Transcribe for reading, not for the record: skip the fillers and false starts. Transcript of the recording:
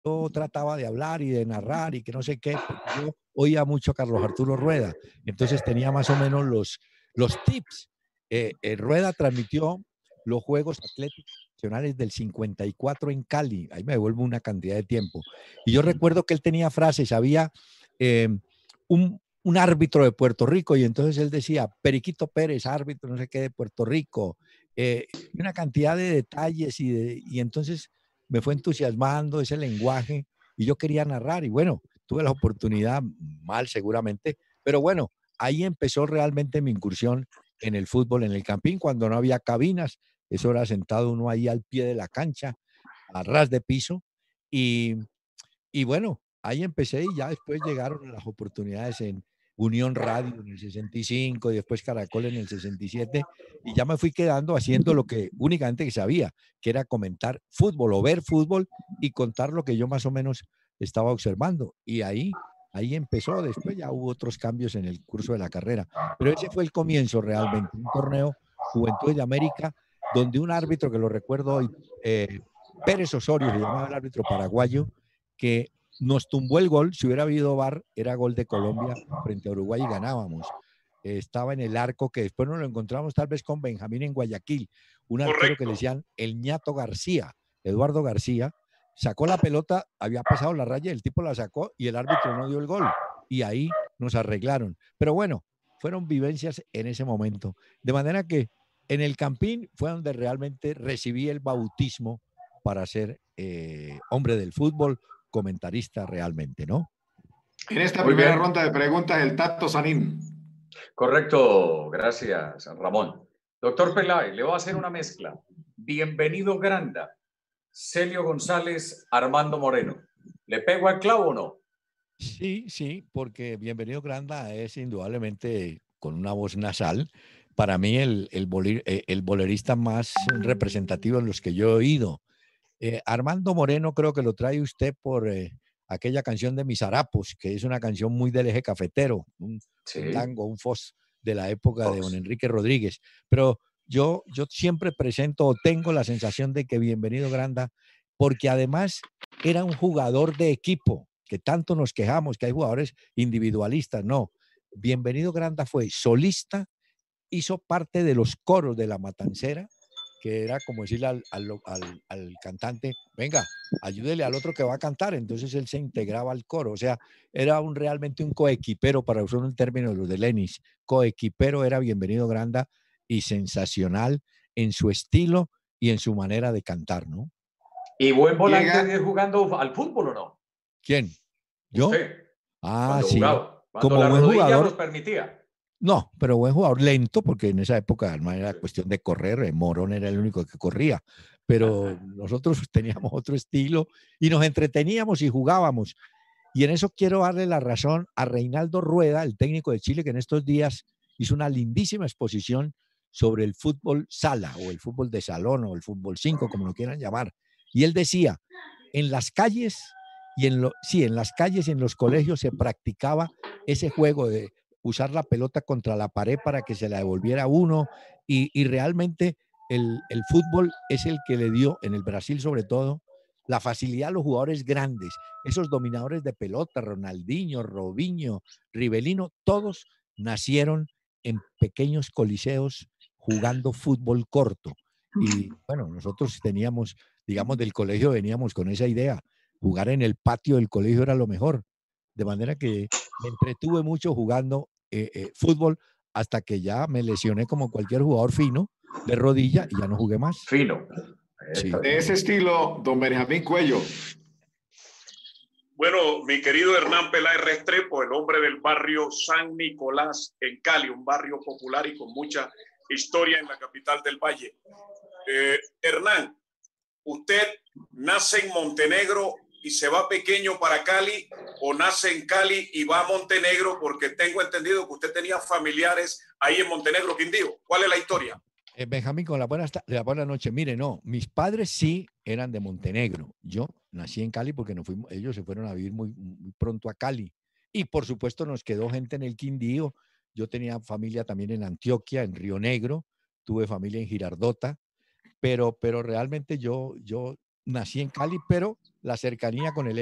yo trataba de hablar y de narrar y que no sé qué, porque yo oía mucho a Carlos Arturo Rueda, entonces tenía más o menos los tips. Rueda transmitió los Juegos Atléticos Nacionales del 54 en Cali, ahí me devuelvo una cantidad de tiempo. Y yo recuerdo que él tenía frases, había eh, un árbitro de Puerto Rico y entonces él decía, Periquito Pérez, árbitro no sé qué de Puerto Rico, y una cantidad de detalles y entonces me fue entusiasmando ese lenguaje y yo quería narrar y bueno, tuve la oportunidad, mal seguramente, pero bueno, ahí empezó realmente mi incursión en el fútbol, en el campín, cuando no había cabinas, eso era sentado uno ahí al pie de la cancha, a ras de piso, y, y bueno, ahí empecé y ya después llegaron las oportunidades en Unión Radio en el 65 y después Caracol en el 67 y ya me fui quedando haciendo lo que únicamente que sabía, que era comentar fútbol o ver fútbol y contar lo que yo más o menos estaba observando. Y ahí empezó, después ya hubo otros cambios en el curso de la carrera, pero ese fue el comienzo realmente, un torneo Juventud de América donde un árbitro que lo recuerdo hoy, Pérez Osorio, se llamaba el árbitro paraguayo, que nos tumbó el gol. Si hubiera habido VAR, era gol de Colombia frente a Uruguay y ganábamos. Estaba en el arco que después nos lo encontramos tal vez con Benjamín en Guayaquil, un arquero que le Correcto. decían el ñato García, Eduardo García, sacó la pelota, había pasado la raya, el tipo la sacó y el árbitro no dio el gol. Y ahí nos arreglaron. Pero bueno, fueron vivencias en ese momento. De manera que en el Campín fue donde realmente recibí el bautismo para ser hombre del fútbol, comentarista realmente, ¿no? En esta Muy primera bien, ronda de preguntas, el Tato Sanín. correcto. Gracias, Ramón. Doctor Peláez, le voy a hacer una mezcla. Bienvenido Granda, Celio González, Armando Moreno. ¿Le pego al clavo o no? Sí, sí, porque Bienvenido Granda es indudablemente con una voz nasal. Para mí el bolerista más representativo de los que yo he oído. Armando Moreno creo que lo trae usted por aquella canción de Mis Harapos, que es una canción muy del eje cafetero, un Sí, tango, un fos de la época de don Fox. Enrique Rodríguez. Pero yo siempre presento o tengo la sensación de que Bienvenido Granda, porque además era un jugador de equipo, que tanto nos quejamos que hay jugadores individualistas. No, Bienvenido Granda fue solista, hizo parte de los coros de La Matancera, que era como decirle al cantante, venga, ayúdele al otro que va a cantar. Entonces él se integraba al coro. O sea, era realmente un coequipero, para usar un término de los de Lenis. Coequipero era Bienvenido Granda y sensacional en su estilo y en su manera de cantar, ¿no? ¿Y buen volante Llega, 10 jugando al fútbol o no? ¿Quién? ¿Yo? Usted, Ah, cuando sí. jugaba, cuando Como la buen rodilla jugador, los permitía. no, pero buen jugador, lento, porque en esa época no era Sí. cuestión de correr, Morón era el único que corría, pero nosotros teníamos otro estilo y nos entreteníamos y jugábamos. Y en eso quiero darle la razón a Reinaldo Rueda, el técnico de Chile, que en estos días hizo una lindísima exposición sobre el fútbol sala o el fútbol de salón o el fútbol 5, como lo quieran llamar. Y él decía, en las calles sí, en las calles y en los colegios se practicaba ese juego de usar la pelota contra la pared para que se la devolviera a uno y realmente el fútbol es el que le dio, en el Brasil sobre todo, la facilidad a los jugadores grandes, esos dominadores de pelota, Ronaldinho, Robinho, Rivelino, todos nacieron en pequeños coliseos jugando fútbol corto. Y bueno, nosotros teníamos, digamos, del colegio veníamos con esa idea, jugar en el patio del colegio era lo mejor. De manera que me entretuve mucho jugando fútbol hasta que ya me lesioné como cualquier jugador fino de rodilla y ya no jugué más. Fino. Está Sí. de ese bien. estilo, don Benjamín Cuello. Bueno, mi querido Hernán Peláez Restrepo, el hombre del barrio San Nicolás en Cali, un barrio popular y con mucha historia en la capital del Valle. Hernán, ¿usted nace en Montenegro y se va pequeño para Cali o nace en Cali y va a Montenegro? Porque tengo entendido que usted tenía familiares ahí en Montenegro, Quindío. ¿Cuál es la historia? Benjamín, con la buena noche. Mire, no, mis padres sí eran de Montenegro. Yo nací en Cali porque ellos se fueron a vivir muy pronto a Cali. Y por supuesto nos quedó gente en el Quindío. Yo tenía familia también en Antioquia, en Río Negro. Tuve familia en Girardota. Pero realmente yo nací en Cali, pero la cercanía con el